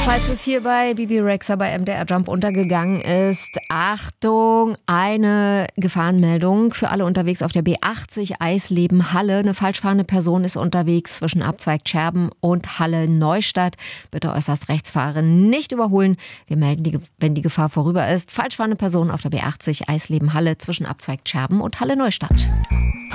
Falls es hier bei Bibi Rexha bei MDR Jump untergegangen ist, Achtung, eine Gefahrenmeldung für alle unterwegs auf der B80 Eisleben-Halle. Eine falschfahrende Person ist unterwegs zwischen Abzweig Scherben und Halle-Neustadt. Bitte äußerst rechts fahren, nicht überholen. Wir melden, wenn die Gefahr vorüber ist. Falschfahrende Person auf der B80 Eisleben-Halle zwischen Abzweig Scherben und Halle-Neustadt.